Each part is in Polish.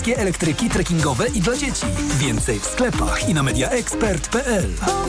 Elektryki trekkingowe i dla dzieci. Więcej w sklepach i na mediaexpert.pl.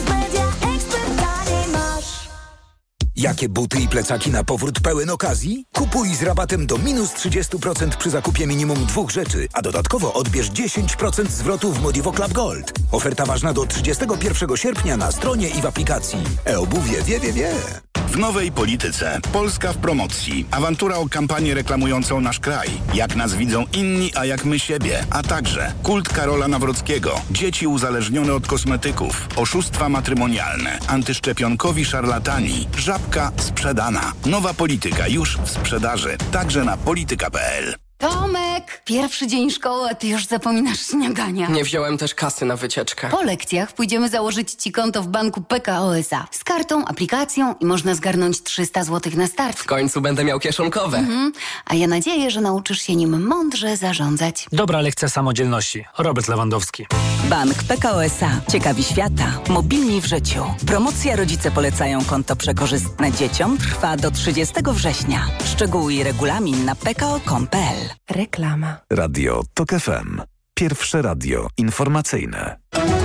Jakie buty i plecaki na powrót pełen okazji? Kupuj z rabatem do -30% przy zakupie minimum 2 rzeczy, a dodatkowo odbierz 10% zwrotu w Modivo Club Gold. Oferta ważna do 31 sierpnia na stronie i w aplikacji. E-obuwie wie. W nowej polityce. Polska w promocji. Awantura o kampanię reklamującą nasz kraj. Jak nas widzą inni, a jak my siebie. A także kult Karola Nawrockiego. Dzieci uzależnione od kosmetyków. Oszustwa matrymonialne. Antyszczepionkowi szarlatani. Żabka sprzedana. Nowa polityka już w sprzedaży. Także na polityka.pl. Tomek, pierwszy dzień szkoły, a ty już zapominasz śniadania. Nie wziąłem też kasy na wycieczkę. Po lekcjach pójdziemy założyć ci konto w banku PKO SA. Z kartą, aplikacją i można zgarnąć 300 zł na start. W końcu będę miał kieszonkowe. A ja nadzieję, że nauczysz się nim mądrze zarządzać. Dobra lekcja samodzielności. Robert Lewandowski. Bank PKO SA. Ciekawi świata. Mobilni w życiu. Promocja Rodzice polecają konto przekorzystne dzieciom trwa do 30 września. Szczegóły i regulamin na pko.com.pl. Reklama. Radio TOK FM. Pierwsze radio informacyjne.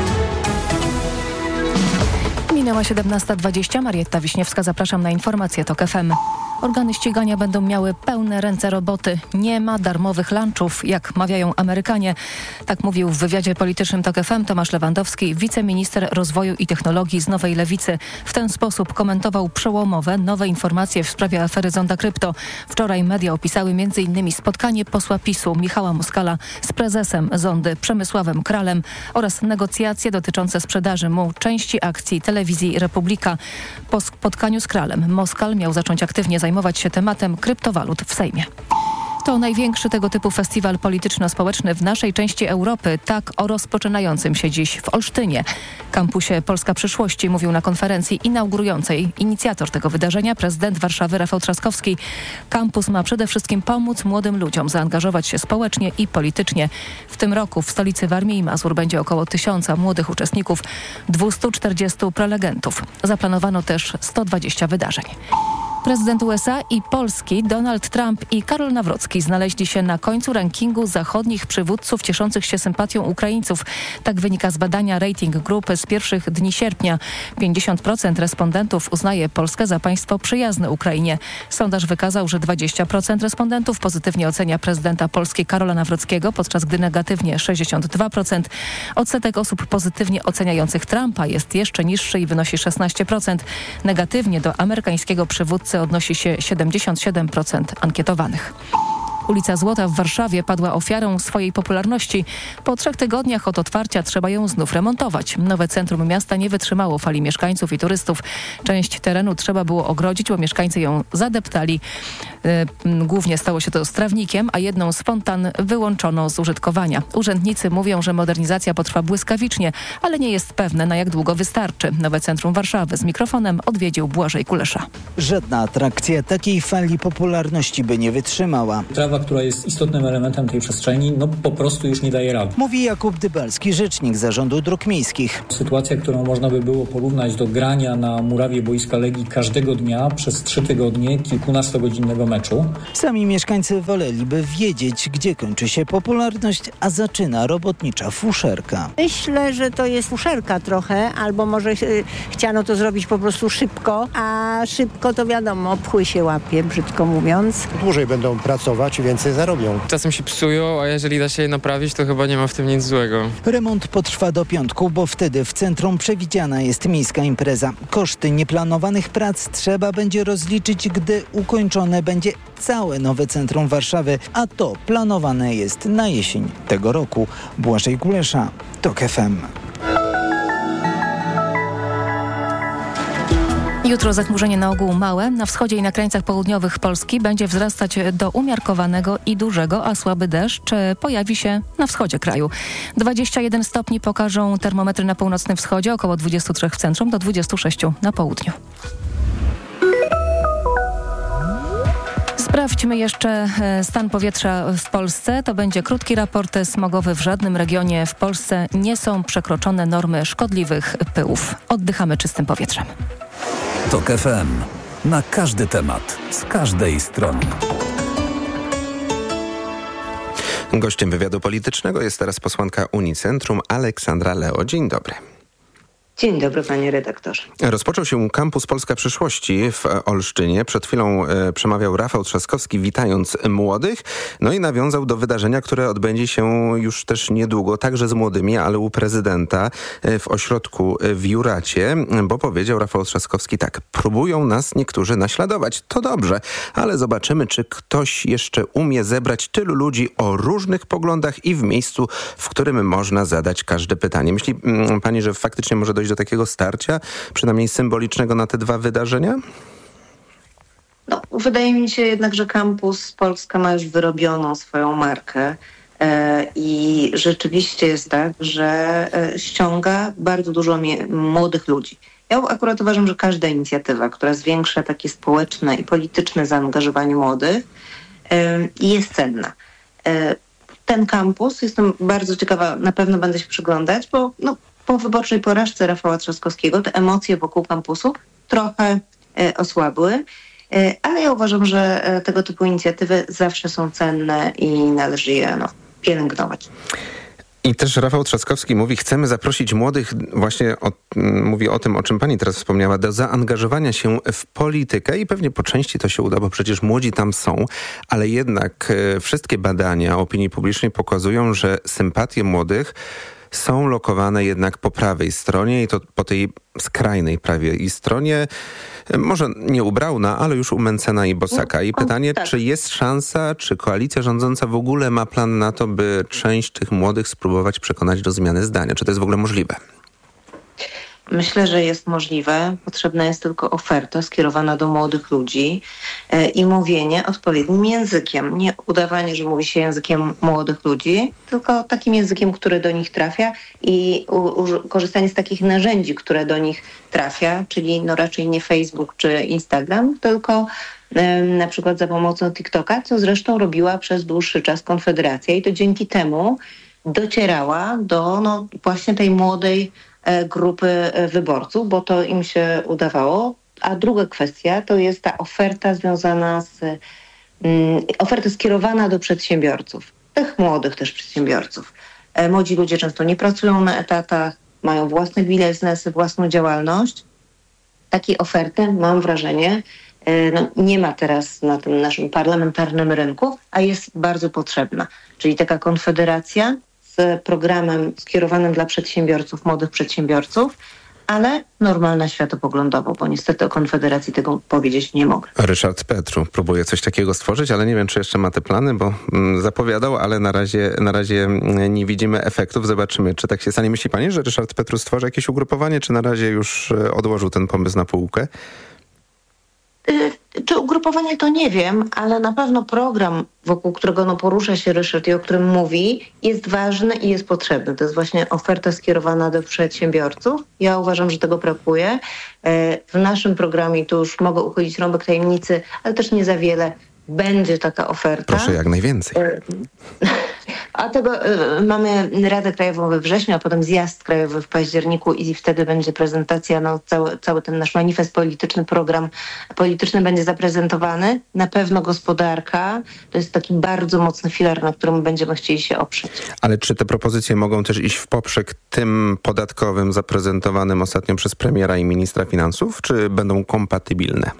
Minęła 17:20. Marietta Wiśniewska, zapraszam na informacje TOK FM. Organy ścigania będą miały pełne ręce roboty. Nie ma darmowych lunchów, jak mawiają Amerykanie. Tak mówił w wywiadzie politycznym TOK FM Tomasz Lewandowski, wiceminister rozwoju i technologii z Nowej Lewicy. W ten sposób komentował przełomowe, nowe informacje w sprawie afery Zonda Krypto. Wczoraj media opisały m.in. spotkanie posła PiS-u Michała Moskala z prezesem Zondy Przemysławem Kralem oraz negocjacje dotyczące sprzedaży mu części akcji telewizji Republika. Po spotkaniu z Kralem Moskal miał zacząć aktywnie zajmować się tematem kryptowalut w Sejmie. To największy tego typu festiwal polityczno-społeczny w naszej części Europy, tak o rozpoczynającym się dziś w Olsztynie. Kampusie Polska Przyszłości mówił na konferencji inaugurującej inicjator tego wydarzenia, prezydent Warszawy Rafał Trzaskowski. Kampus ma przede wszystkim pomóc młodym ludziom zaangażować się społecznie i politycznie. W tym roku w stolicy Warmii i Mazur będzie około 1000 młodych uczestników, 240 prelegentów. Zaplanowano też 120 wydarzeń. Prezydent USA i Polski Donald Trump i Karol Nawrocki znaleźli się na końcu rankingu zachodnich przywódców cieszących się sympatią Ukraińców. Tak wynika z badania Rating Grupy z pierwszych dni sierpnia. 50% respondentów uznaje Polskę za państwo przyjazne Ukrainie. Sondaż wykazał, że 20% respondentów pozytywnie ocenia prezydenta Polski Karola Nawrockiego, podczas gdy negatywnie 62%. Odsetek osób pozytywnie oceniających Trumpa jest jeszcze niższy i wynosi 16%. Negatywnie do amerykańskiego przywódcy odnosi się 77% ankietowanych. Ulica Złota w Warszawie padła ofiarą swojej popularności. Po 3 tygodniach od otwarcia trzeba ją znów remontować. Nowe centrum miasta nie wytrzymało fali mieszkańców i turystów. Część terenu trzeba było ogrodzić, bo mieszkańcy ją zadeptali. Głównie stało się to z trawnikiem, a jedną z fontan wyłączono z użytkowania. Urzędnicy mówią, że modernizacja potrwa błyskawicznie, ale nie jest pewne, na jak długo wystarczy. Nowe centrum Warszawy z mikrofonem odwiedził Błażej Kulesza. Żadna atrakcja takiej fali popularności by nie wytrzymała. Trawa, która jest istotnym elementem tej przestrzeni, po prostu już nie daje rady. Mówi Jakub Dybalski, rzecznik Zarządu Dróg Miejskich. Sytuacja, którą można by było porównać do grania na murawie boiska Legii każdego dnia przez 3 tygodnie kilkunastogodzinnego meczu. Sami mieszkańcy woleliby wiedzieć, gdzie kończy się popularność, a zaczyna robotnicza fuszerka. Myślę, że to jest fuszerka trochę, albo może chciano to zrobić po prostu szybko, a szybko to wiadomo, pchły się łapie, brzydko mówiąc. Dłużej będą pracować i więcej zarobią. Czasem się psują, a jeżeli da się je naprawić, to chyba nie ma w tym nic złego. Remont potrwa do piątku, bo wtedy w centrum przewidziana jest miejska impreza. Koszty nieplanowanych prac trzeba będzie rozliczyć, gdy ukończone będzie całe nowe centrum Warszawy, a to planowane jest na jesień tego roku. Błażej Kulesza, TOK FM. Jutro zachmurzenie na ogół małe. Na wschodzie i na krańcach południowych Polski będzie wzrastać do umiarkowanego i dużego, a słaby deszcz pojawi się na wschodzie kraju. 21 stopni pokażą termometry na północnym wschodzie, około 23 w centrum, do 26 na południu. Sprawdźmy jeszcze stan powietrza w Polsce. To będzie krótki raport smogowy. W żadnym regionie w Polsce nie są przekroczone normy szkodliwych pyłów. Oddychamy czystym powietrzem. TOK FM. Na każdy temat, z każdej strony. Gościem wywiadu politycznego jest teraz posłanka Unicentrum Aleksandra Leo. Dzień dobry. Dzień dobry, panie redaktorze. Rozpoczął się kampus Polska Przyszłości w Olsztynie. Przed chwilą przemawiał Rafał Trzaskowski, witając młodych. No i nawiązał do wydarzenia, które odbędzie się już też niedługo, także z młodymi, ale u prezydenta w ośrodku w Juracie, bo powiedział Rafał Trzaskowski tak: próbują nas niektórzy naśladować. To dobrze, ale zobaczymy, czy ktoś jeszcze umie zebrać tylu ludzi o różnych poglądach i w miejscu, w którym można zadać każde pytanie. Myśli pani, że faktycznie może dojść do takiego starcia, przynajmniej symbolicznego, na te dwa wydarzenia? No, wydaje mi się jednak, że kampus Polska ma już wyrobioną swoją markę i rzeczywiście jest tak, że ściąga bardzo dużo młodych ludzi. Ja akurat uważam, że każda inicjatywa, która zwiększa takie społeczne i polityczne zaangażowanie młodych, jest cenna. Ten kampus, jestem bardzo ciekawa, na pewno będę się przyglądać, bo po wyborczej porażce Rafała Trzaskowskiego te emocje wokół kampusu trochę osłabły, ale ja uważam, że tego typu inicjatywy zawsze są cenne i należy je pielęgnować. I też Rafał Trzaskowski mówi, chcemy zaprosić młodych, właśnie mówi o tym, o czym pani teraz wspomniała, do zaangażowania się w politykę i pewnie po części to się uda, bo przecież młodzi tam są, ale jednak wszystkie badania opinii publicznej pokazują, że sympatie młodych są lokowane jednak po prawej stronie i to po tej skrajnej prawej stronie, może nie u Brauna, ale już u Mentzena i Bosaka. I pytanie, czy jest szansa, czy koalicja rządząca w ogóle ma plan na to, by część tych młodych spróbować przekonać do zmiany zdania? Czy to jest w ogóle możliwe? Myślę, że jest możliwe. Potrzebna jest tylko oferta skierowana do młodych ludzi i mówienie odpowiednim językiem. Nie udawanie, że mówi się językiem młodych ludzi, tylko takim językiem, który do nich trafia i korzystanie z takich narzędzi, które do nich trafia, czyli raczej nie Facebook czy Instagram, tylko na przykład za pomocą TikToka, co zresztą robiła przez dłuższy czas Konfederacja i to dzięki temu docierała do właśnie tej młodej grupy wyborców, bo to im się udawało. A druga kwestia to jest ta oferta związana z oferta skierowana do przedsiębiorców, tych młodych też przedsiębiorców. Młodzi ludzie często nie pracują na etatach, mają własne biznesy, własną działalność. Takiej oferty, mam wrażenie, nie ma teraz na tym naszym parlamentarnym rynku, a jest bardzo potrzebna. Czyli taka konfederacja z programem skierowanym dla przedsiębiorców, młodych przedsiębiorców, ale normalna światopoglądowo, bo niestety o Konfederacji tego powiedzieć nie mogę. Ryszard Petru próbuje coś takiego stworzyć, ale nie wiem, czy jeszcze ma te plany, bo zapowiadał, ale na razie nie widzimy efektów. Zobaczymy, czy tak się stanie. Myśli pani, że Ryszard Petru stworzy jakieś ugrupowanie, czy na razie już odłożył ten pomysł na półkę? Czy ugrupowanie, to nie wiem, ale na pewno program, wokół którego porusza się Ryszard i o którym mówi, jest ważny i jest potrzebny. To jest właśnie oferta skierowana do przedsiębiorców. Ja uważam, że tego brakuje. W naszym programie, tu już mogę uchylić rąbek tajemnicy, ale też nie za wiele, będzie taka oferta. Proszę jak najwięcej. A tego mamy Radę Krajową we wrześniu, a potem zjazd krajowy w październiku i wtedy będzie prezentacja, cały ten nasz manifest polityczny, program polityczny będzie zaprezentowany. Na pewno gospodarka to jest taki bardzo mocny filar, na którym będziemy chcieli się oprzeć. Ale czy te propozycje mogą też iść w poprzek tym podatkowym zaprezentowanym ostatnio przez premiera i ministra finansów, czy będą kompatybilne?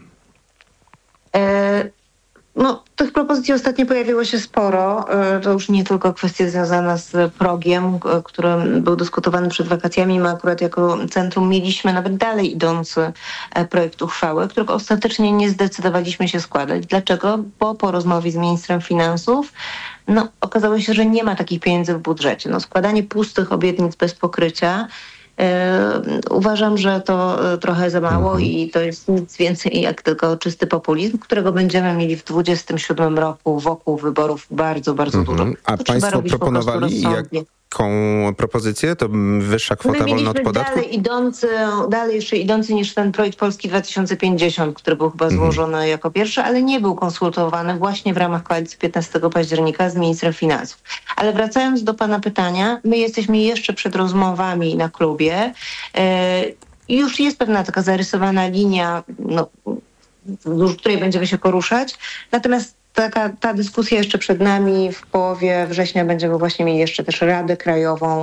Tych propozycji ostatnio pojawiło się sporo. To już nie tylko kwestia związana z progiem, który był dyskutowany przed wakacjami. My akurat jako centrum mieliśmy nawet dalej idący projekt uchwały, którego ostatecznie nie zdecydowaliśmy się składać. Dlaczego? Bo po rozmowie z ministrem finansów okazało się, że nie ma takich pieniędzy w budżecie. Składanie pustych obietnic bez pokrycia uważam, że to trochę za mało i to jest nic więcej jak tylko czysty populizm, którego będziemy mieli w 2027 roku wokół wyborów bardzo, bardzo dużo. A państwo proponowali jaką propozycję? To wyższa kwota wolna od podatku? Dalej jeszcze idący niż ten projekt Polski 2050, który był chyba złożony jako pierwszy, ale nie był konsultowany właśnie w ramach koalicji 15 października z ministrem finansów. Ale wracając do pana pytania, my jesteśmy jeszcze przed rozmowami na klubie. Już jest pewna taka zarysowana linia, wzdłuż której będziemy się poruszać. Natomiast ta dyskusja jeszcze przed nami. W połowie września będziemy właśnie mieli jeszcze też Radę Krajową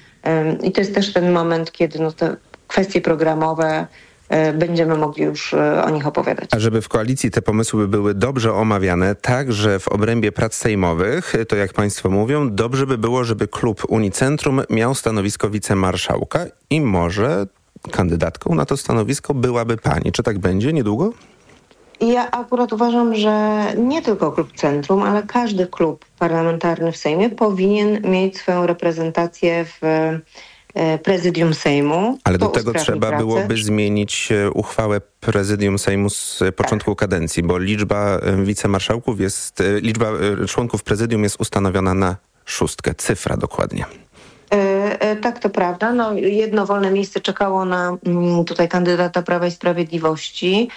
i to jest też ten moment, kiedy te kwestie programowe będziemy mogli już o nich opowiadać. A żeby w koalicji te pomysły były dobrze omawiane, także w obrębie prac sejmowych, to jak państwo mówią, dobrze by było, żeby klub Unicentrum miał stanowisko wicemarszałka i może kandydatką na to stanowisko byłaby pani. Czy tak będzie niedługo? Ja akurat uważam, że nie tylko klub Centrum, ale każdy klub parlamentarny w Sejmie powinien mieć swoją reprezentację w prezydium Sejmu. Ale do tego trzeba byłoby zmienić uchwałę prezydium Sejmu z początku kadencji, bo liczba wicemarszałków liczba członków prezydium jest ustanowiona na 6, cyfra dokładnie. Tak, to prawda. Jedno wolne miejsce czekało na tutaj kandydata Prawa i Sprawiedliwości.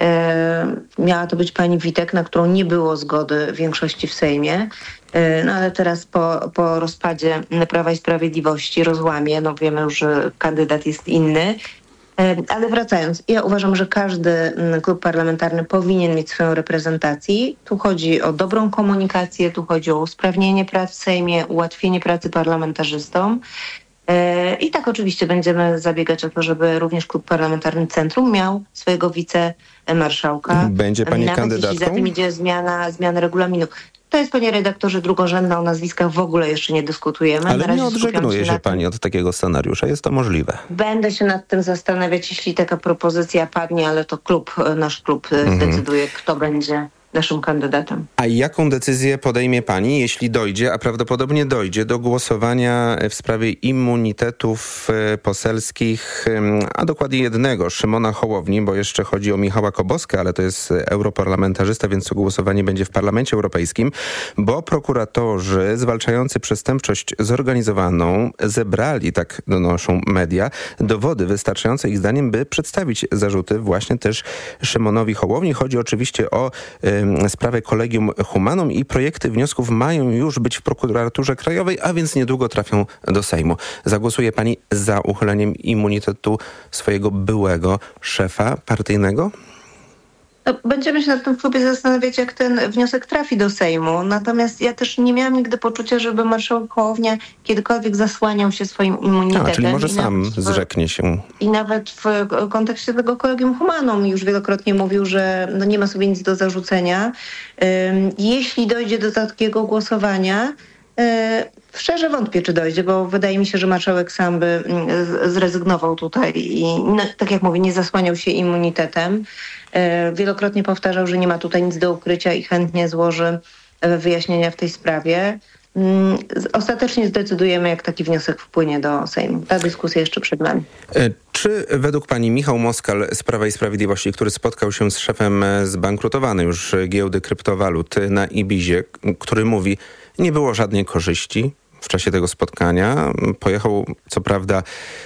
Miała to być pani Witek, na którą nie było zgody większości w Sejmie. Ale teraz po rozpadzie Prawa i Sprawiedliwości, rozłamie, wiemy już, że kandydat jest inny. Ale wracając, ja uważam, że każdy klub parlamentarny powinien mieć swoją reprezentację. Tu chodzi o dobrą komunikację, tu chodzi o usprawnienie prac w Sejmie, ułatwienie pracy parlamentarzystom. I tak oczywiście będziemy zabiegać o to, żeby również klub parlamentarny Centrum miał swojego wicemarszałka. Będzie pani nawet kandydatką? Jeśli za tym idzie zmiana regulaminu. To jest, panie redaktorze, drugorzędna. O nazwiskach w ogóle jeszcze nie dyskutujemy. Ale nie odżegnuje się pani od takiego scenariusza. Jest to możliwe. Będę się nad tym zastanawiać, jeśli taka propozycja padnie, ale to nasz klub zdecyduje, kto będzie naszym kandydatem. A jaką decyzję podejmie pani, jeśli dojdzie, a prawdopodobnie dojdzie, do głosowania w sprawie immunitetów poselskich, a dokładnie jednego, Szymona Hołowni, bo jeszcze chodzi o Michała Koboskę, ale to jest europarlamentarzysta, więc to głosowanie będzie w Parlamencie Europejskim, bo prokuratorzy zwalczający przestępczość zorganizowaną zebrali, tak donoszą media, dowody wystarczające ich zdaniem, by przedstawić zarzuty właśnie też Szymonowi Hołowni. Chodzi oczywiście o sprawę Collegium Humanum i projekty wniosków mają już być w prokuraturze krajowej, a więc niedługo trafią do Sejmu. Zagłosuje pani za uchyleniem immunitetu swojego byłego szefa partyjnego? Będziemy się nad tym w klubie zastanawiać, jak ten wniosek trafi do Sejmu. Natomiast ja też nie miałam nigdy poczucia, żeby marszałek Hołownia kiedykolwiek zasłaniał się swoim immunitetem. Czyli może sam zrzeknie się. I nawet w kontekście tego Collegium Humanum już wielokrotnie mówił, że nie ma sobie nic do zarzucenia. Jeśli dojdzie do takiego głosowania, szczerze wątpię, czy dojdzie, bo wydaje mi się, że marszałek sam by zrezygnował tutaj i tak jak mówię, nie zasłaniał się immunitetem. Wielokrotnie powtarzał, że nie ma tutaj nic do ukrycia i chętnie złoży wyjaśnienia w tej sprawie. Ostatecznie zdecydujemy, jak taki wniosek wpłynie do Sejmu. Ta dyskusja jeszcze przed nami. Czy według pani Michał Moskal z Prawa i Sprawiedliwości, który spotkał się z szefem zbankrutowanej już giełdy kryptowalut na Ibizie, który mówi, nie było żadnej korzyści w czasie tego spotkania. Pojechał co prawda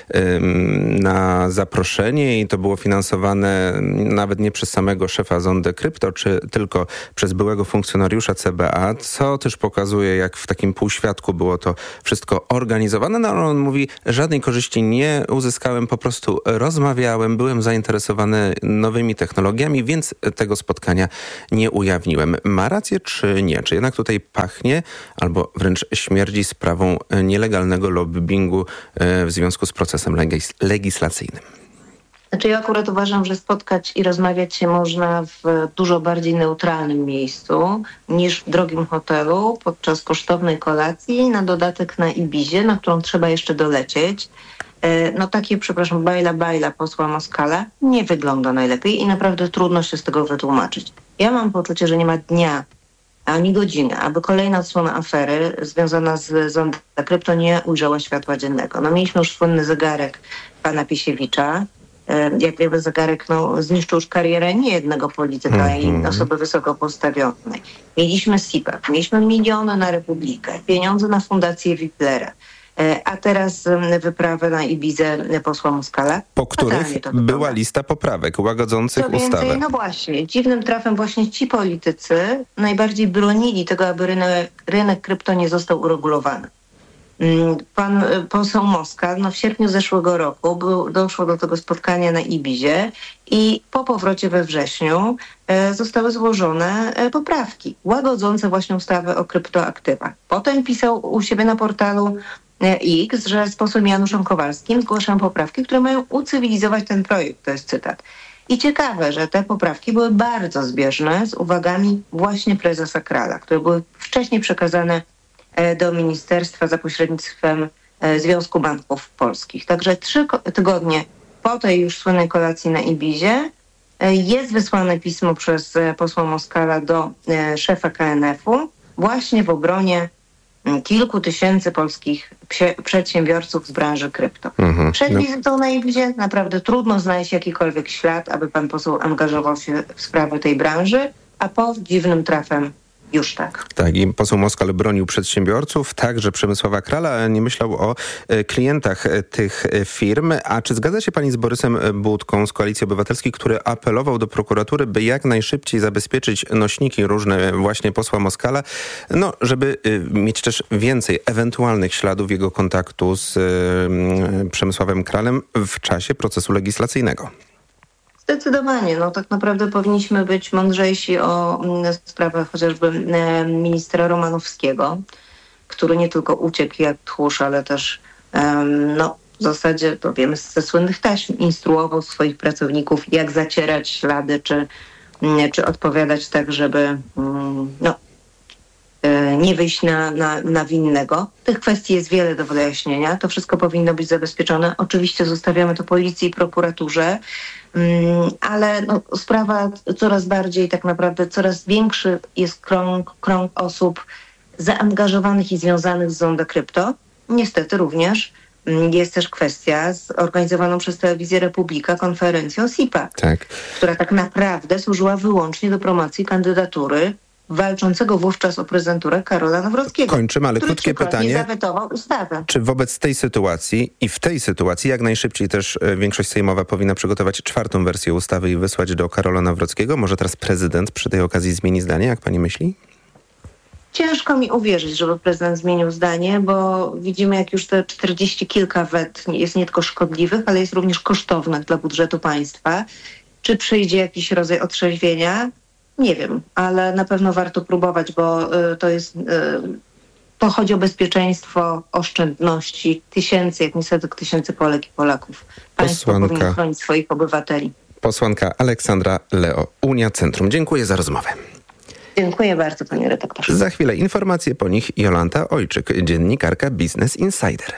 na zaproszenie i to było finansowane nawet nie przez samego szefa Zonde Krypto, czy tylko przez byłego funkcjonariusza CBA, co też pokazuje, jak w takim półświadku było to wszystko organizowane. No ale on mówi, żadnej korzyści nie uzyskałem, po prostu rozmawiałem, byłem zainteresowany nowymi technologiami, więc tego spotkania nie ujawniłem. Ma rację czy nie? Czy jednak tutaj pachnie albo wręcz śmierdzi sprawą nielegalnego lobbingu w związku z procesem legislacyjnym? Znaczy ja akurat uważam, że spotkać i rozmawiać się można w dużo bardziej neutralnym miejscu niż w drogim hotelu podczas kosztownej kolacji, na dodatek na Ibizie, na którą trzeba jeszcze dolecieć. Takie, bajla posła Moskala nie wygląda najlepiej i naprawdę trudno się z tego wytłumaczyć. Ja mam poczucie, że nie ma dnia ani godziny, aby kolejna odsłona afery związana z Zonda Krypto nie ujrzała światła dziennego. Mieliśmy już słynny zegarek pana Pisiewicza. Jak wiemy, zegarek zniszczył już karierę niejednego polityka i osoby wysoko postawionej. Mieliśmy SIPAK, mieliśmy miliony na Republikę, pieniądze na fundację Wiplera. A teraz wyprawę na Ibizę posła Moskala. Po których była lista poprawek łagodzących ustawę. No właśnie, dziwnym trafem właśnie ci politycy najbardziej bronili tego, aby rynek krypto nie został uregulowany. Pan poseł Moskal, w sierpniu zeszłego roku doszło do tego spotkania na Ibizie i po powrocie we wrześniu zostały złożone poprawki łagodzące właśnie ustawę o kryptoaktywach. Potem pisał u siebie na portalu X, że z posłem Januszem Kowalskim zgłaszam poprawki, które mają ucywilizować ten projekt. To jest cytat. I ciekawe, że te poprawki były bardzo zbieżne z uwagami właśnie prezesa Krala, które były wcześniej przekazane do ministerstwa za pośrednictwem Związku Banków Polskich. Także 3 tygodnie po tej już słynnej kolacji na Ibizie jest wysłane pismo przez posła Moskala do szefa KNF-u właśnie w obronie kilku tysięcy polskich przedsiębiorców z branży krypto. Przed wizytą na Ibizie naprawdę trudno znaleźć jakikolwiek ślad, aby pan poseł angażował się w sprawy tej branży, a po dziwnym trafem już tak. Tak, i poseł Moskal bronił przedsiębiorców, także Przemysława Krala, ale nie myślał o klientach tych firm. A czy zgadza się pani z Borysem Budką z Koalicji Obywatelskiej, który apelował do prokuratury, by jak najszybciej zabezpieczyć nośniki różne właśnie posła Moskala, żeby mieć też więcej ewentualnych śladów jego kontaktu z Przemysławem Kralem w czasie procesu legislacyjnego? Zdecydowanie. Tak naprawdę powinniśmy być mądrzejsi o sprawach chociażby ministra Romanowskiego, który nie tylko uciekł jak tchórz, ale też w zasadzie, to wiemy ze słynnych taśm, instruował swoich pracowników, jak zacierać ślady, czy odpowiadać tak, żeby nie wyjść na winnego. Tych kwestii jest wiele do wyjaśnienia. To wszystko powinno być zabezpieczone. Oczywiście zostawiamy to policji i prokuraturze, ale sprawa coraz bardziej, tak naprawdę coraz większy jest krąg osób zaangażowanych i związanych z Zonda Krypto. Niestety również jest też kwestia zorganizowaną przez Telewizję Republika konferencją SIPA, która tak naprawdę służyła wyłącznie do promocji kandydatury walczącego wówczas o prezydenturę Karola Nawrockiego. Kończymy, ale krótkie pytanie. Zawetował ustawę. Czy wobec tej sytuacji i w tej sytuacji jak najszybciej też większość sejmowa powinna przygotować 4. wersję ustawy i wysłać do Karola Nawrockiego? Może teraz prezydent przy tej okazji zmieni zdanie, jak pani myśli? Ciężko mi uwierzyć, żeby prezydent zmienił zdanie, bo widzimy, jak już te 40 kilka wet jest nie tylko szkodliwych, ale jest również kosztownych dla budżetu państwa. Czy przyjdzie jakiś rodzaj otrzeźwienia? Nie wiem, ale na pewno warto próbować, bo to chodzi o bezpieczeństwo, oszczędności tysięcy, jak nie setek tysięcy Polek i Polaków. Państwo powinno chronić swoich obywateli. Posłanka Aleksandra Leo, Unia Centrum. Dziękuję za rozmowę. Dziękuję bardzo, panie redaktorze. Za chwilę informacje, po nich Jolanta Ojczyk, dziennikarka Business Insider.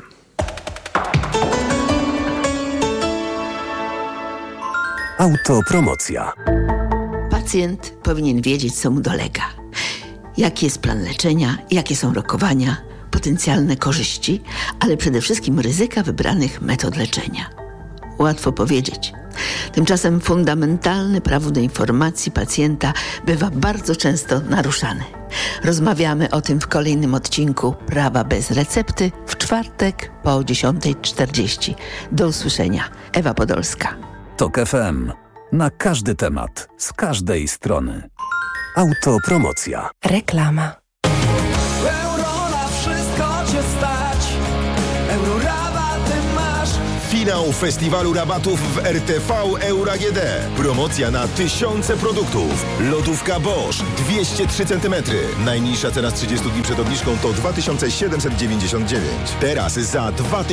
Autopromocja. Pacjent powinien wiedzieć, co mu dolega. Jaki jest plan leczenia, jakie są rokowania, potencjalne korzyści, ale przede wszystkim ryzyka wybranych metod leczenia. Łatwo powiedzieć. Tymczasem fundamentalne prawo do informacji pacjenta bywa bardzo często naruszane. Rozmawiamy o tym w kolejnym odcinku Prawa bez recepty w czwartek po 10:40. Do usłyszenia. Ewa Podolska. TOK FM. Na każdy temat, z każdej strony. Autopromocja. Reklama. Euro na wszystko cię stać. Eurorabaty masz. Finał festiwalu rabatów w RTV Euro AGD. Promocja na tysiące produktów. Lodówka Bosch 203 cm. Najniższa cena z 30 dni przed obniżką to 2799. Teraz za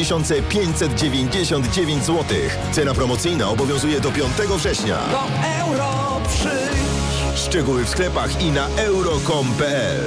2599 zł. Cena promocyjna obowiązuje do 5 września. Do Euro przyjdź. Szczegóły w sklepach i na euro.com.pl.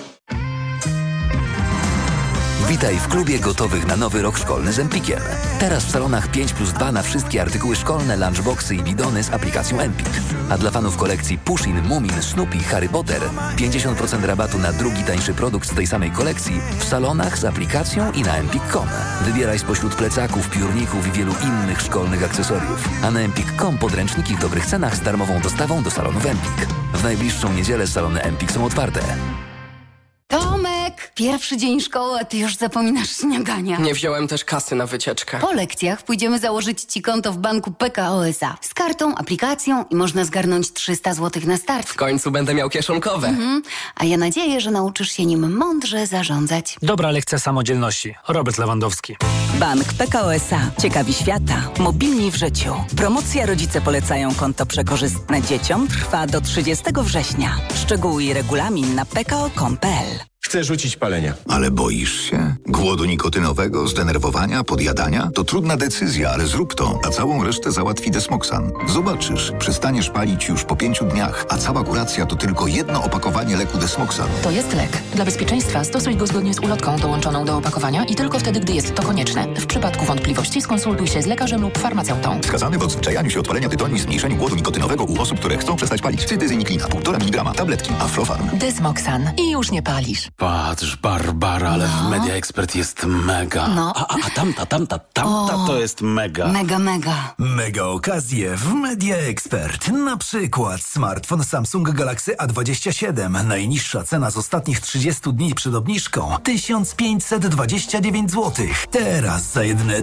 Witaj w klubie gotowych na nowy rok szkolny z Empikiem. Teraz w salonach 5+2 na wszystkie artykuły szkolne, lunchboxy i bidony z aplikacją Empik. A dla fanów kolekcji Pushin, Mumin, Snoopy, Harry Potter 50% rabatu na drugi tańszy produkt z tej samej kolekcji w salonach z aplikacją i na empik.com. Wybieraj spośród plecaków, piórników i wielu innych szkolnych akcesoriów. A na empik.com podręczniki w dobrych cenach z darmową dostawą do salonów Empik. W najbliższą niedzielę salony Empik są otwarte. Tomek! Pierwszy dzień szkoły, a ty już zapominasz śniadania. Nie wziąłem też kasy na wycieczkę. Po lekcjach pójdziemy założyć ci konto w banku PKO SA. Z kartą, aplikacją i można zgarnąć 300 zł na start. W końcu będę miał kieszonkowe. A ja nadzieję, że nauczysz się nim mądrze zarządzać. Dobra lekcja samodzielności. Robert Lewandowski. Bank PKO SA. Ciekawi świata. Mobilni w życiu. Promocja Rodzice polecają konto przekorzystne dzieciom trwa do 30 września. Szczegóły i regulamin na pko.com.pl. Chcę rzucić palenie. Ale boisz się? Głodu nikotynowego, zdenerwowania, podjadania? To trudna decyzja, ale zrób to, a całą resztę załatwi Desmoxan. Zobaczysz, przestaniesz palić już po 5 dniach, a cała kuracja to tylko jedno opakowanie leku Desmoxan. To jest lek. Dla bezpieczeństwa stosuj go zgodnie z ulotką dołączoną do opakowania i tylko wtedy, gdy jest to konieczne. W przypadku wątpliwości skonsultuj się z lekarzem lub farmaceutą. Wskazany w odzwyczajaniu się od palenia tytoniu i zmniejszeniu głodu nikotynowego u osób, które chcą przestać palić. Cytyzyniklina, 1,5 mg, tabletki, Aflofarm. Desmoxan. I już nie palisz. Patrz, Barbara, ale w Media Expert jest mega. A tamta to jest mega. Mega. Mega okazje w Media Expert. Na przykład smartfon Samsung Galaxy A27. Najniższa cena z ostatnich 30 dni przed obniżką 1529 zł. Teraz za jedyne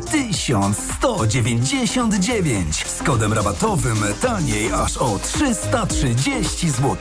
1199. Z kodem rabatowym taniej aż o 330 zł.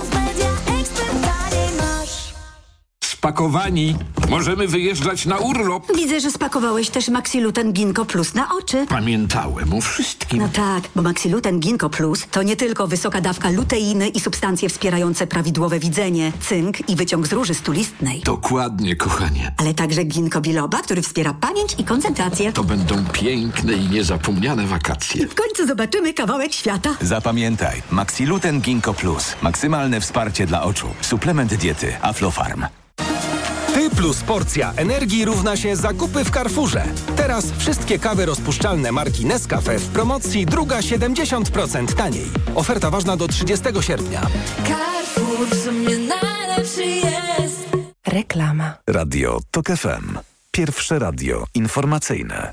Spakowani. Możemy wyjeżdżać na urlop. Widzę, że spakowałeś też Maxiluten Ginkgo Plus na oczy. Pamiętałem o wszystkim. No tak, bo Maxiluten Ginkgo Plus to nie tylko wysoka dawka luteiny i substancje wspierające prawidłowe widzenie, cynk i wyciąg z róży stulistnej. Dokładnie, kochanie. Ale także ginkgo biloba, który wspiera pamięć i koncentrację. To będą piękne i niezapomniane wakacje. I w końcu zobaczymy kawałek świata. Zapamiętaj, Maxiluten Ginkgo Plus. Maksymalne wsparcie dla oczu. Suplement diety Aflofarm. Ty plus porcja energii równa się zakupy w Carrefourze. Teraz wszystkie kawy rozpuszczalne marki Nescafe w promocji, druga 70% taniej. Oferta ważna do 30 sierpnia. Carrefour w sumie najlepszy jest. Reklama. Radio TOK FM. Pierwsze radio informacyjne.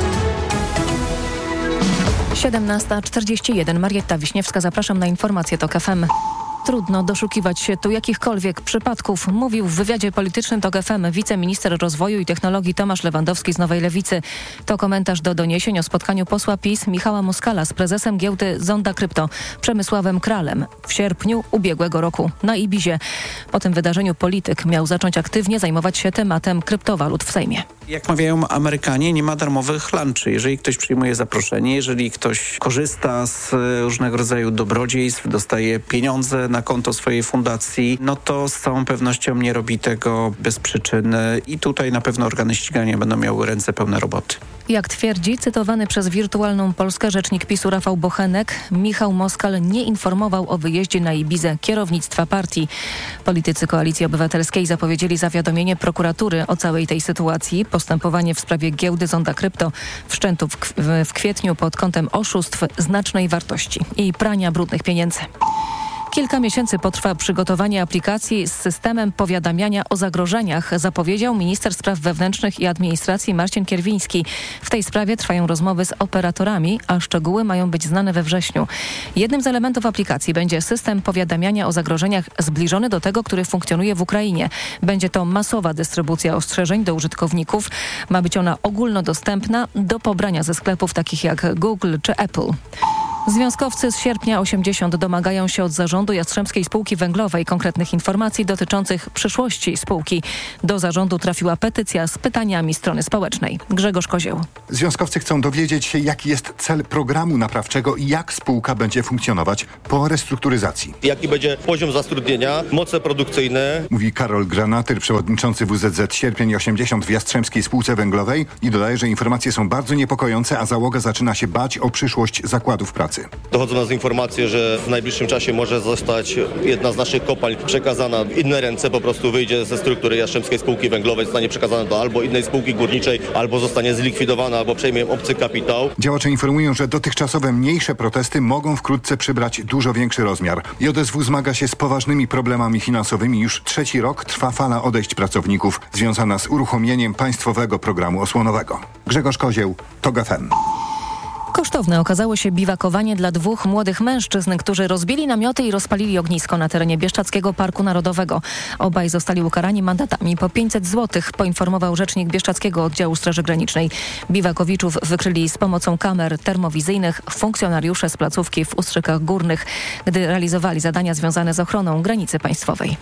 17:41. Marietta Wiśniewska, zapraszam na informacje TOK FM. Trudno doszukiwać się tu jakichkolwiek przypadków, mówił w wywiadzie politycznym TOK FM wiceminister rozwoju i technologii Tomasz Lewandowski z Nowej Lewicy. To komentarz do doniesień o spotkaniu posła PiS Michała Moskala z prezesem giełdy Zonda Krypto Przemysławem Kralem w sierpniu ubiegłego roku na Ibizie. Po tym wydarzeniu polityk miał zacząć aktywnie zajmować się tematem kryptowalut w Sejmie. Jak mawiają Amerykanie, nie ma darmowych lunchy. Jeżeli ktoś przyjmuje zaproszenie, jeżeli ktoś korzysta z różnego rodzaju dobrodziejstw, dostaje pieniądze na konto swojej fundacji, no to z całą pewnością nie robi tego bez przyczyny i tutaj na pewno organy ścigania będą miały ręce pełne roboty. Jak twierdzi cytowany przez Wirtualną Polskę rzecznik PiS-u Rafał Bochenek, Michał Moskal nie informował o wyjeździe na Ibizę kierownictwa partii. Politycy Koalicji Obywatelskiej zapowiedzieli zawiadomienie prokuratury o całej tej sytuacji. Postępowanie w sprawie giełdy Zonda Krypto wszczęto w kwietniu pod kątem oszustw znacznej wartości i prania brudnych pieniędzy. Kilka miesięcy potrwa przygotowanie aplikacji z systemem powiadamiania o zagrożeniach, zapowiedział minister spraw wewnętrznych i administracji Marcin Kierwiński. W tej sprawie trwają rozmowy z operatorami, a szczegóły mają być znane we wrześniu. Jednym z elementów aplikacji będzie system powiadamiania o zagrożeniach zbliżony do tego, który funkcjonuje w Ukrainie. Będzie to masowa dystrybucja ostrzeżeń do użytkowników. Ma być ona ogólnodostępna do pobrania ze sklepów takich jak Google czy Apple. Związkowcy z Sierpnia 80 domagają się od zarządu Jastrzębskiej Spółki Węglowej konkretnych informacji dotyczących przyszłości spółki. Do zarządu trafiła petycja z pytaniami strony społecznej. Grzegorz Kozieł. Związkowcy chcą dowiedzieć się, jaki jest cel programu naprawczego i jak spółka będzie funkcjonować po restrukturyzacji. Jaki będzie poziom zatrudnienia, moce produkcyjne. Mówi Karol Granatyr, przewodniczący WZZ Sierpień 80 w Jastrzębskiej Spółce Węglowej i dodaje, że informacje są bardzo niepokojące, a załoga zaczyna się bać o przyszłość zakładów pracy. Dochodzą nas informacje, że w najbliższym czasie może zostać jedna z naszych kopalń przekazana w inne ręce, po prostu wyjdzie ze struktury Jastrzębskiej Spółki Węglowej, zostanie przekazana do albo innej spółki górniczej, albo zostanie zlikwidowana, albo przejmie obcy kapitał. Działacze informują, że dotychczasowe mniejsze protesty mogą wkrótce przybrać dużo większy rozmiar. JSW zmaga się z poważnymi problemami finansowymi. Już 3. rok trwa fala odejść pracowników związana z uruchomieniem państwowego programu osłonowego. Grzegorz Kozieł, TOK FM. Kosztowne okazało się biwakowanie dla 2 młodych mężczyzn, którzy rozbili namioty i rozpalili ognisko na terenie Bieszczadzkiego Parku Narodowego. Obaj zostali ukarani mandatami po 500 zł, poinformował rzecznik Bieszczadzkiego Oddziału Straży Granicznej. Biwakowiczów wykryli z pomocą kamer termowizyjnych funkcjonariusze z placówki w Ustrzykach Górnych, gdy realizowali zadania związane z ochroną granicy państwowej.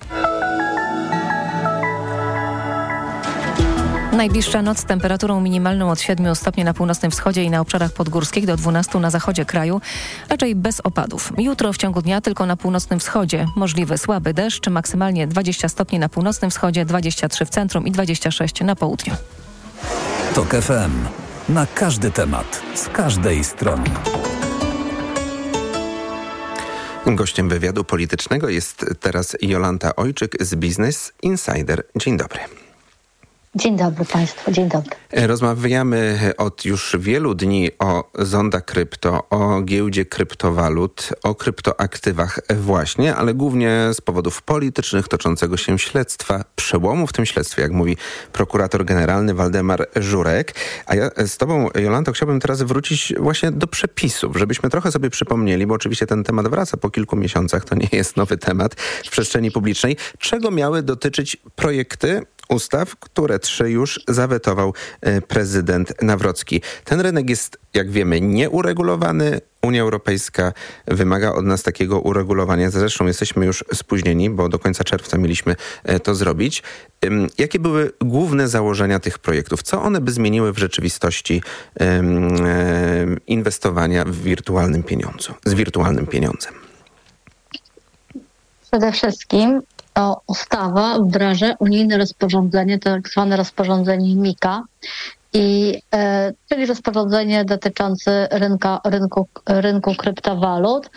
Najbliższa noc z temperaturą minimalną od 7 stopni na północnym wschodzie i na obszarach podgórskich do 12 na zachodzie kraju, raczej bez opadów. Jutro w ciągu dnia tylko na północnym wschodzie możliwy słaby deszcz, maksymalnie 20 stopni na północnym wschodzie, 23 w centrum i 26 na południu. TOK FM. Na każdy temat, z każdej strony. Gościem wywiadu politycznego jest teraz Jolanta Ojczyk z Business Insider. Dzień dobry. Dzień dobry Państwu, dzień dobry. Rozmawiamy od już wielu dni o Zonda Krypto, o giełdzie kryptowalut, o kryptoaktywach właśnie, ale głównie z powodów politycznych, toczącego się śledztwa, przełomu w tym śledztwie, jak mówi prokurator generalny Waldemar Żurek. A ja z Tobą, Jolanto, chciałbym teraz wrócić właśnie do przepisów, żebyśmy trochę sobie przypomnieli, bo oczywiście ten temat wraca po kilku miesiącach, to nie jest nowy temat w przestrzeni publicznej. Czego miały dotyczyć projekty ustaw, które 3 już zawetował prezydent Nawrocki. Ten rynek jest, jak wiemy, nieuregulowany. Unia Europejska wymaga od nas takiego uregulowania. Zresztą jesteśmy już spóźnieni, bo do końca czerwca mieliśmy to zrobić. Jakie były główne założenia tych projektów? Co one by zmieniły w rzeczywistości inwestowania w wirtualnym pieniądzu, z wirtualnym pieniądzem? Przede wszystkim to ustawa wdraża unijne rozporządzenie, tak zwane rozporządzenie MiCA, czyli rozporządzenie dotyczące rynku kryptowalut,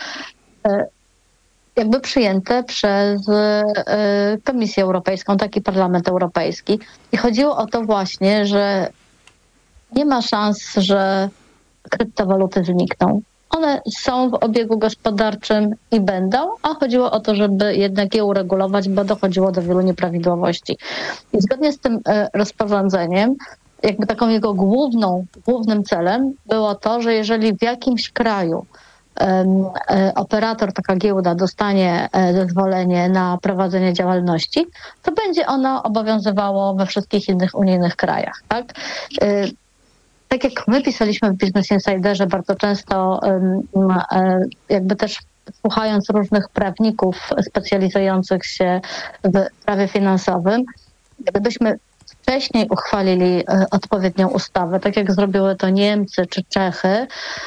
jakby przyjęte przez Komisję Europejską, tak i Parlament Europejski. I chodziło o to właśnie, że nie ma szans, że kryptowaluty znikną. One są w obiegu gospodarczym i będą, a chodziło o to, żeby jednak je uregulować, bo dochodziło do wielu nieprawidłowości. I zgodnie z tym rozporządzeniem, jakby taką jego głównym celem było to, że jeżeli w jakimś kraju operator, taka giełda dostanie zezwolenie na prowadzenie działalności, to będzie ono obowiązywało we wszystkich innych unijnych krajach, tak? Tak jak my pisaliśmy w Business Insiderze bardzo często, jakby też słuchając różnych prawników specjalizujących się w prawie finansowym, gdybyśmy wcześniej uchwalili odpowiednią ustawę, tak jak zrobiły to Niemcy czy Czechy,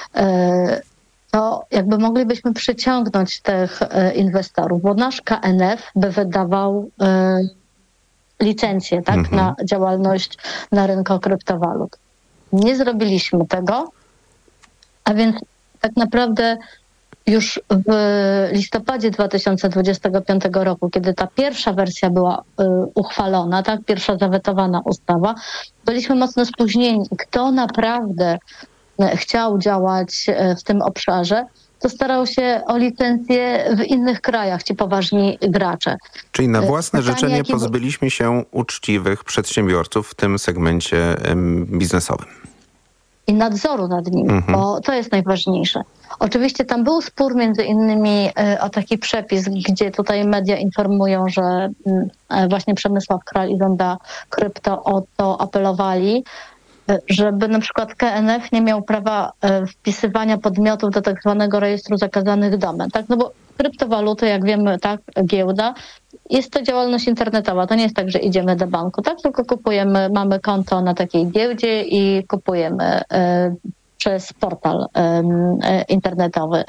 to jakby moglibyśmy przyciągnąć tych inwestorów, bo nasz KNF by wydawał licencję, tak, na działalność na rynku kryptowalut. Nie zrobiliśmy tego, a więc tak naprawdę już w listopadzie 2025 roku, kiedy ta pierwsza wersja była uchwalona, tak, pierwsza zawetowana ustawa, byliśmy mocno spóźnieni. Kto naprawdę chciał działać w tym obszarze, to starał się o licencję w innych krajach, ci poważni gracze. Czyli na własne życzenie pozbyliśmy się uczciwych przedsiębiorców w tym segmencie biznesowym. I nadzoru nad nim, bo to jest najważniejsze. Oczywiście tam był spór między innymi o taki przepis, gdzie tutaj media informują, że właśnie Przemysław Kral i Zonda Krypto o to apelowali, żeby na przykład KNF nie miał prawa wpisywania podmiotów do tak zwanego rejestru zakazanych domen. Tak? No bo kryptowaluty, jak wiemy, tak, giełda, jest to działalność internetowa. To nie jest tak, że idziemy do banku, tak? Tylko kupujemy, mamy konto na takiej giełdzie i kupujemy przez portal internetowy.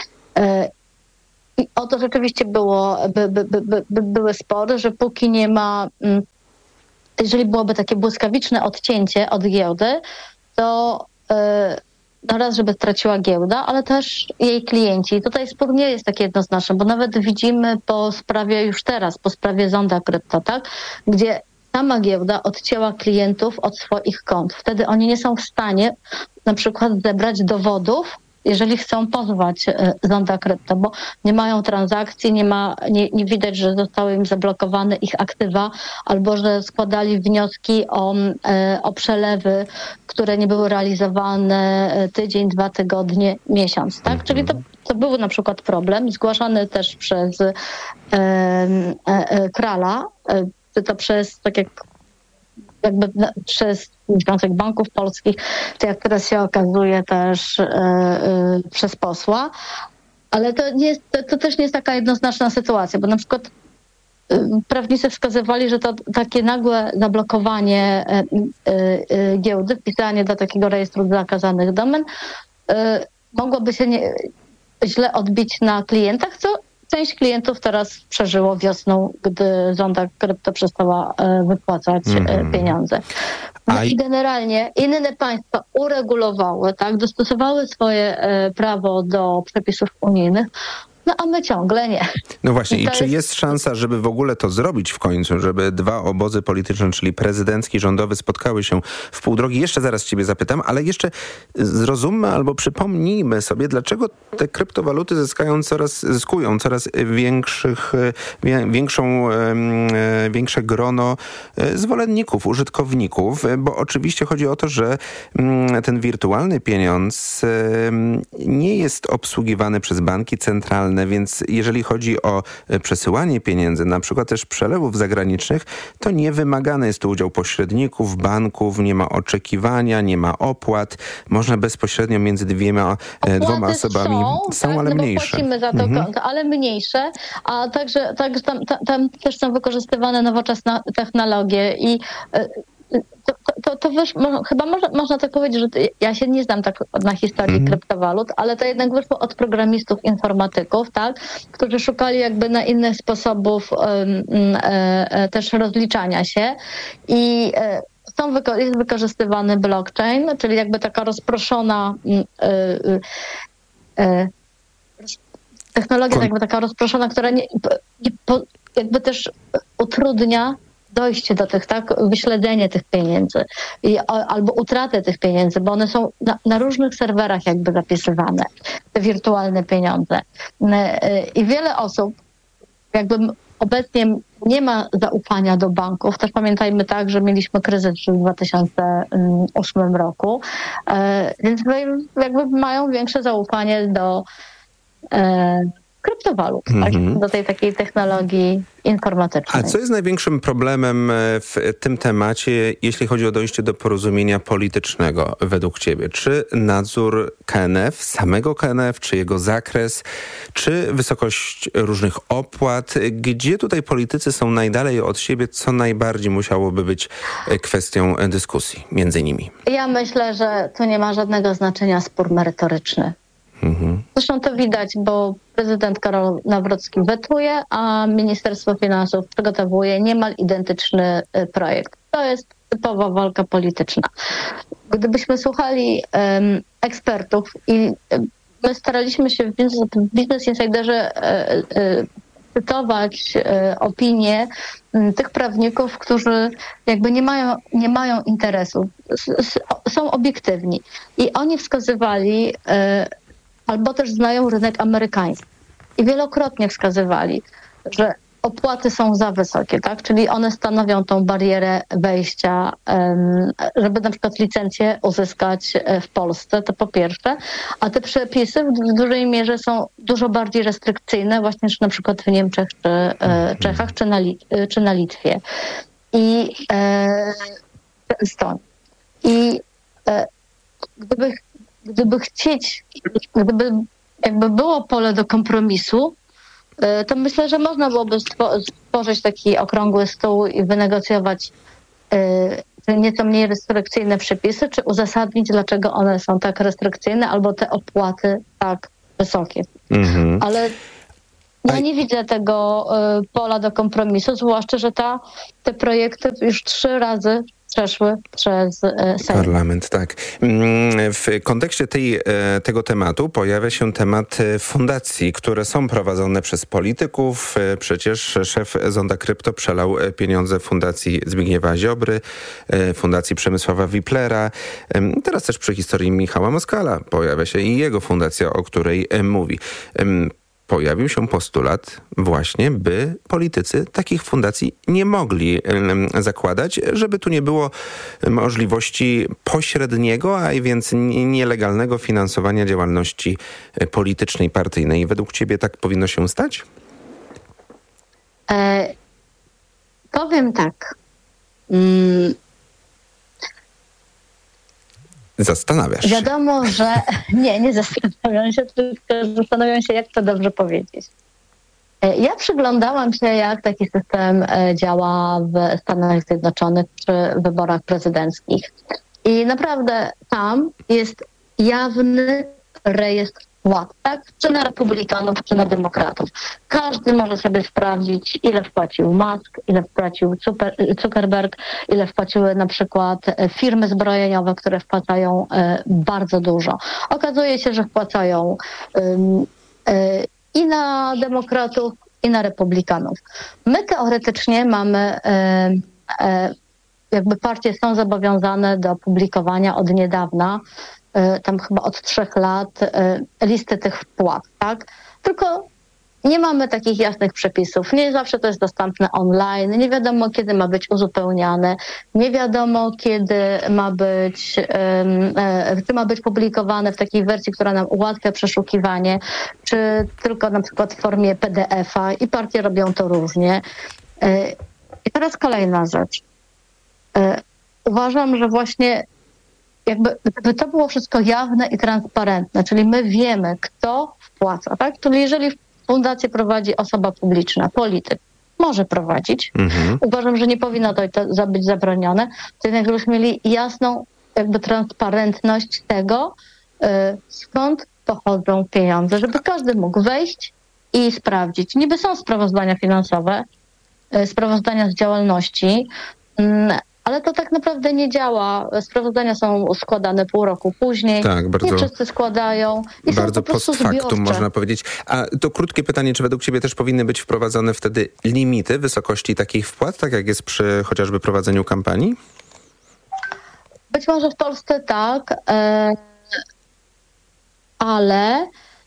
I o to rzeczywiście były spory, że póki nie ma, jeżeli byłoby takie błyskawiczne odcięcie od giełdy, to raz, żeby straciła giełda, ale też jej klienci. I tutaj spór nie jest taki jednoznaczny, bo nawet widzimy po sprawie już teraz, po sprawie Zonda Krypto, tak, gdzie sama giełda odcięła klientów od swoich kont. Wtedy oni nie są w stanie na przykład zebrać dowodów jeżeli chcą pozwać Zonda Krypto, bo nie mają transakcji, nie widać, że zostały im zablokowane ich aktywa, albo że składali wnioski o przelewy, które nie były realizowane tydzień, 2 tygodnie, miesiąc, tak? Czyli to był na przykład problem, zgłaszany też przez Krala, czy to przez, tak jakby przez Związek Banków Polskich, czy jak teraz się okazuje też przez posła. Ale to też nie jest taka jednoznaczna sytuacja, bo na przykład prawnicy wskazywali, że to takie nagłe zablokowanie giełdy, wpisanie do takiego rejestru zakazanych domen mogłoby się źle odbić na klientach, co część klientów teraz przeżyło wiosną, gdy Zonda Krypto przestała wypłacać pieniądze. No i generalnie inne państwa uregulowały, tak, dostosowały swoje prawo do przepisów unijnych, no a my ciągle nie. No właśnie, i czy jest szansa, żeby w ogóle to zrobić w końcu, żeby dwa obozy polityczne, czyli prezydencki i rządowy, spotkały się w pół drogi? Jeszcze zaraz ciebie zapytam, ale jeszcze zrozummy albo przypomnijmy sobie, dlaczego te kryptowaluty zyskują coraz większe grono zwolenników, użytkowników, bo oczywiście chodzi o to, że ten wirtualny pieniądz nie jest obsługiwany przez banki centralne, więc jeżeli chodzi o przesyłanie pieniędzy, na przykład też przelewów zagranicznych, to nie wymagany jest tu udział pośredników, banków, nie ma oczekiwania, nie ma opłat. Można bezpośrednio między dwoma osobami są, ale mniejsze. Płacimy za to konto, ale mniejsze, a także tam też są wykorzystywane nowoczesne technologie i to wiesz, chyba można tak powiedzieć, że ja się nie znam tak na historii kryptowalut, ale to jednak wyszło od programistów, informatyków, tak, którzy szukali jakby na innych sposobów też rozliczania się i jest wykorzystywany blockchain, czyli jakby taka rozproszona technologia, jakby taka rozproszona, która jakby też utrudnia dojście do tych, tak, wyśledzenie tych pieniędzy albo utratę tych pieniędzy, bo one są na różnych serwerach jakby zapisywane, te wirtualne pieniądze. I wiele osób jakby obecnie nie ma zaufania do banków. Też pamiętajmy tak, że mieliśmy kryzys w 2008 roku, więc jakby mają większe zaufanie do kryptowalut, tak? Do tej takiej technologii informatycznej. A co jest największym problemem w tym temacie, jeśli chodzi o dojście do porozumienia politycznego według ciebie? Czy nadzór KNF, samego KNF, czy jego zakres, czy wysokość różnych opłat? Gdzie tutaj politycy są najdalej od siebie? Co najbardziej musiałoby być kwestią dyskusji między nimi? Ja myślę, że tu nie ma żadnego znaczenia spór merytoryczny. Zresztą to widać, bo prezydent Karol Nawrocki wetuje, a Ministerstwo Finansów przygotowuje niemal identyczny projekt. To jest typowa walka polityczna. Gdybyśmy słuchali ekspertów i my staraliśmy się w Business Insiderze cytować opinie tych prawników, którzy jakby nie mają interesu, są obiektywni. I oni wskazywali albo też znają rynek amerykański. I wielokrotnie wskazywali, że opłaty są za wysokie, tak? Czyli one stanowią tą barierę wejścia, żeby na przykład licencję uzyskać w Polsce, to po pierwsze, a te przepisy w dużej mierze są dużo bardziej restrykcyjne właśnie na przykład w Niemczech, czy Czechach, czy na Litwie. I Estonii. I gdyby jakby było pole do kompromisu, to myślę, że można byłoby stworzyć taki okrągły stół i wynegocjować nieco mniej restrykcyjne przepisy, czy uzasadnić, dlaczego one są tak restrykcyjne, albo te opłaty tak wysokie. Ale ja nie widzę tego pola do kompromisu, zwłaszcza, że te projekty już 3 razy przeszły przez Sejm. Parlament, tak. W kontekście tego tematu pojawia się temat fundacji, które są prowadzone przez polityków. Przecież szef Zonda Krypto przelał pieniądze Fundacji Zbigniewa Ziobry, Fundacji Przemysława Wiplera. Teraz też przy historii Michała Moskala pojawia się i jego fundacja, o której mówi. Pojawił się postulat właśnie, by politycy takich fundacji nie mogli zakładać, żeby tu nie było możliwości pośredniego, a więc nielegalnego finansowania działalności politycznej, partyjnej. Według ciebie tak powinno się stać? Powiem tak. Zastanawiasz się. Wiadomo, że nie zastanawiam się, tylko zastanawiam się, jak to dobrze powiedzieć. Ja przyglądałam się, jak taki system działa w Stanach Zjednoczonych przy wyborach prezydenckich. I naprawdę tam jest jawny rejestr wpłat, tak? Czy na republikanów, czy na demokratów. Każdy może sobie sprawdzić, ile wpłacił Musk, ile wpłacił Zuckerberg, ile wpłaciły na przykład firmy zbrojeniowe, które wpłacają bardzo dużo. Okazuje się, że wpłacają i na demokratów, i na republikanów. My teoretycznie mamy, jakby partie są zobowiązane do publikowania od niedawna, tam chyba od 3 lat, listy tych wpłat, tak? Tylko nie mamy takich jasnych przepisów. Nie zawsze to jest dostępne online. Nie wiadomo, kiedy ma być uzupełniane. Nie wiadomo, kiedy ma być publikowane w takiej wersji, która nam ułatwia przeszukiwanie, czy tylko na przykład w formie PDF-a i partie robią to różnie. I teraz kolejna rzecz. Uważam, że właśnie gdyby to było wszystko jawne i transparentne, czyli my wiemy, kto wpłaca, tak? Czyli jeżeli fundację prowadzi osoba publiczna, polityk, może prowadzić. Uważam, że nie powinno to być zabronione. To jednak żebyśmy mieli jasną transparentność tego, skąd pochodzą pieniądze, żeby każdy mógł wejść i sprawdzić. Niby są sprawozdania finansowe, sprawozdania z działalności, ale to tak naprawdę nie działa. Sprawozdania są składane pół roku później. Tak, bardzo, nie wszyscy składają. I bardzo są po prostu post factum, zbiorcze. można powiedzieć. A to krótkie pytanie, czy według ciebie też powinny być wprowadzone wtedy limity wysokości takich wpłat, tak jak jest przy chociażby prowadzeniu kampanii? Być może w Polsce tak, ale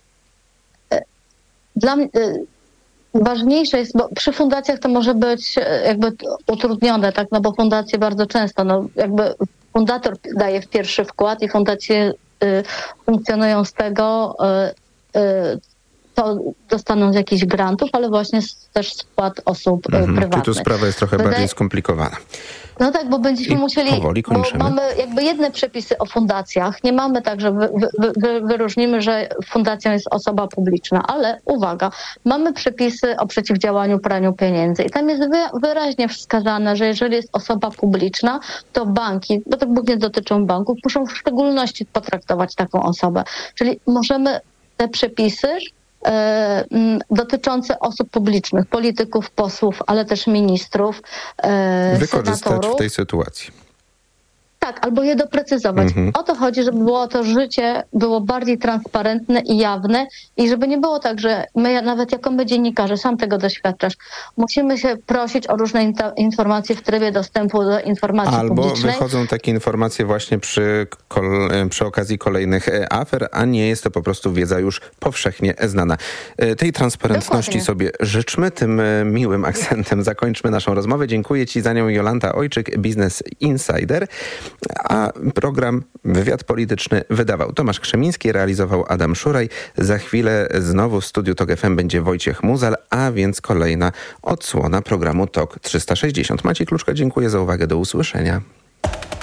dla mnie ważniejsze jest, bo przy fundacjach to może być jakby utrudnione, tak, no bo fundacje bardzo często, fundator daje w pierwszy wkład i fundacje funkcjonują z tego, to dostaną z jakichś grantów, ale właśnie też z wpłat osób prywatnych. Tu sprawa jest trochę bardziej skomplikowana. No tak, bo będziemy musieli, bo mamy jakby jedne przepisy o fundacjach. Nie mamy tak, że wyróżnimy, że fundacją jest osoba publiczna, ale uwaga, mamy przepisy o przeciwdziałaniu praniu pieniędzy i tam jest wyraźnie wskazane, że jeżeli jest osoba publiczna, to banki, bo to głównie dotyczą banków, muszą w szczególności potraktować taką osobę. Czyli możemy te przepisy dotyczące osób publicznych, polityków, posłów, ale też ministrów, wykorzystać senatorów. w tej sytuacji. Tak, albo je doprecyzować. O to chodzi, żeby było to życie było bardziej transparentne i jawne i żeby nie było tak, że my, nawet jako my dziennikarze, sam tego doświadczasz, musimy się prosić o różne informacje w trybie dostępu do informacji publicznej. Albo wychodzą takie informacje właśnie przy okazji kolejnych afer, a nie jest to po prostu wiedza już powszechnie znana. Tej transparentności Dokładnie. sobie życzmy. Tym miłym akcentem zakończmy naszą rozmowę. Dziękuję ci za nią, Jolanta Ojczyk, Business Insider. A program Wywiad Polityczny wydawał Tomasz Krzemiński, realizował Adam Szuraj. Za chwilę znowu w studiu TOK FM będzie Wojciech Muzal, a więc kolejna odsłona programu TOK 360. Maciej Kluczka, dziękuję za uwagę. Do usłyszenia.